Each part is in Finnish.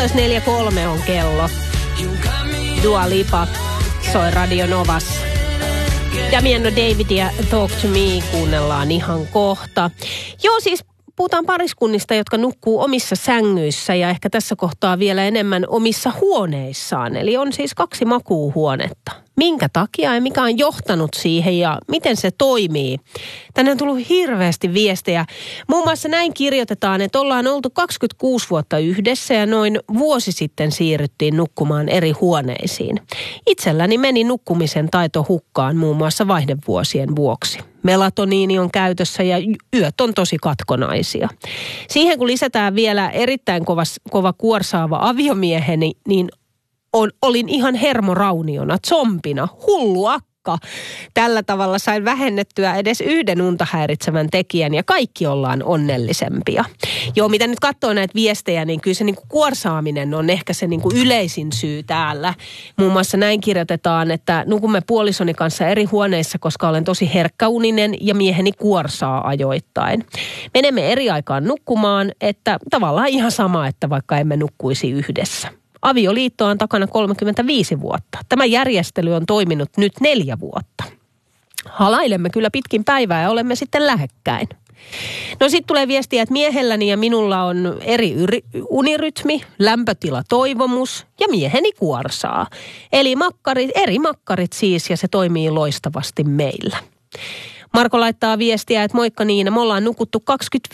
4:03 on kello. Dua Lipa soi Radio Novassa. Damiano Davidia Talk to Me kuunnellaan ihan kohta. Joo, siis puhutaan pariskunnista, jotka nukkuu omissa sängyissä ja ehkä tässä kohtaa vielä enemmän omissa huoneissaan. Eli on siis 2 makuuhuonetta. Minkä takia ja mikä on johtanut siihen ja miten se toimii? Tänne on tullut hirveästi viestejä. Muun muassa näin kirjoitetaan, että ollaan oltu 26 vuotta yhdessä ja noin vuosi sitten siirryttiin nukkumaan eri huoneisiin. Itselläni meni nukkumisen taito hukkaan muun muassa vaihdevuosien vuoksi. Melatoniini on käytössä ja yöt on tosi katkonaisia. Siihen kun lisätään vielä erittäin kova kuorsaava aviomieheni, niin olin ihan hermorauniona, zombina, hullu akka. Tällä tavalla sain vähennettyä edes yhden unta häiritsevän tekijän ja kaikki ollaan onnellisempia. Joo, mitä nyt katsoo näitä viestejä, niin kyllä se niin kuin kuorsaaminen on ehkä se niin kuin yleisin syy täällä. Muun muassa näin kirjoitetaan, että nukumme puolisoni kanssa eri huoneissa, koska olen tosi herkkäuninen ja mieheni kuorsaa ajoittain. Menemme eri aikaan nukkumaan, että tavallaan ihan sama, että vaikka emme nukkuisi yhdessä. Avioliitto on takana 35 vuotta. Tämä järjestely on toiminut nyt 4 vuotta. Halailemme kyllä pitkin päivää ja olemme sitten lähekkäin. No sitten tulee viestiä, että miehelläni ja minulla on eri unirytmi, lämpötilatoivomus ja mieheni kuorsaa. Eli eri makkarit siis ja se toimii loistavasti meillä. Marko laittaa viestiä, että moikka Niina, me ollaan nukuttu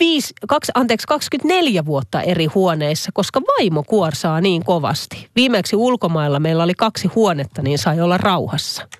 24 vuotta eri huoneissa, koska vaimo kuorsaa niin kovasti. Viimeksi ulkomailla meillä oli 2 huonetta, niin sai olla rauhassa.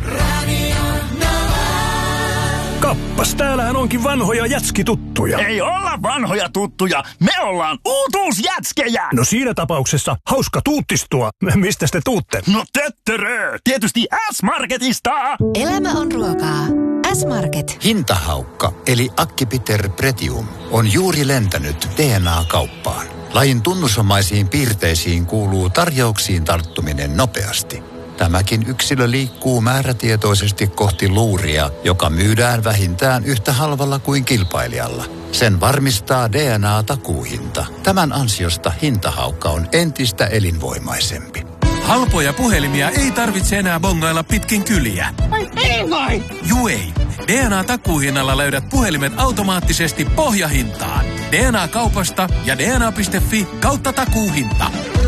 Kappas, täällähän onkin vanhoja jätskituttuja. Ei olla vanhoja tuttuja, me ollaan uutuusjätskejä. No siinä tapauksessa hauska tuuttistua. Mistä te tuutte? No töttörö, tietysti S-Marketista. Elämä on ruokaa. S-Market. Hintahaukka, eli Acipiter pretium, on juuri lentänyt DNA-kauppaan. Lajin tunnusomaisiin piirteisiin kuuluu tarjouksiin tarttuminen nopeasti. Tämäkin yksilö liikkuu määrätietoisesti kohti luuria, joka myydään vähintään yhtä halvalla kuin kilpailijalla. Sen varmistaa DNA-takuuhinta. Tämän ansiosta hintahaukka on entistä elinvoimaisempi. Halpoja puhelimia ei tarvitse enää bongailla pitkin kyliä. Ei vai? Juu ei. DNA-takuuhinnalla löydät puhelimet automaattisesti pohjahintaan. DNA-kaupasta ja dna.fi/takuuhinta.